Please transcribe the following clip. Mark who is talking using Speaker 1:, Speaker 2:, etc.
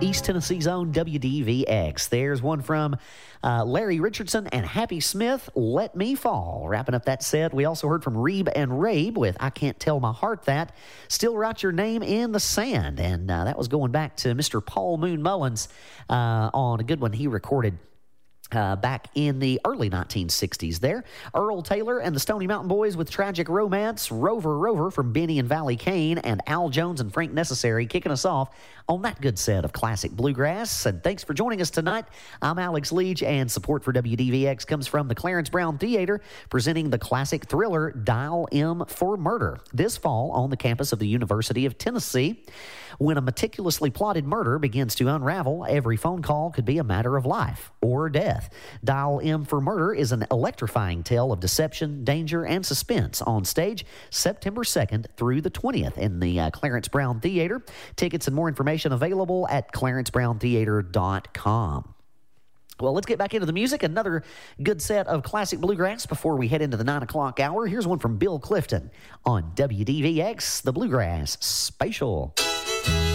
Speaker 1: East Tennessee's own WDVX. There's one from Larry Richardson and Happy Smith, Let Me Fall. Wrapping up that set, we also heard from Reeb and Rabe with I Can't Tell My Heart That. Still Write Your Name in the Sand. And that was going back to Mr. Paul Moon Mullins on a good one he recorded back in the early 1960s there. Earl Taylor and the Stony Mountain Boys with Tragic Romance, Rover Rover from Benny and Valley Kane, and Al Jones and Frank Necessary kicking us off on that good set of classic bluegrass. And thanks for joining us tonight. I'm Alex Leach, and support for WDVX comes from the Clarence Brown Theater, presenting the classic thriller Dial M for Murder this fall on the campus of the University of Tennessee. When a meticulously plotted murder begins to unravel, every phone call could be a matter of life or death. Dial M for Murder is an electrifying tale of deception, danger, and suspense on stage September 2nd through the 20th in the Clarence Brown Theater. Tickets and more information available at clarencebrowntheater.com. Well, let's get back into the music. Another good set of classic bluegrass before we head into the 9 o'clock hour. Here's one from Bill Clifton on WDVX, the Bluegrass Spatial.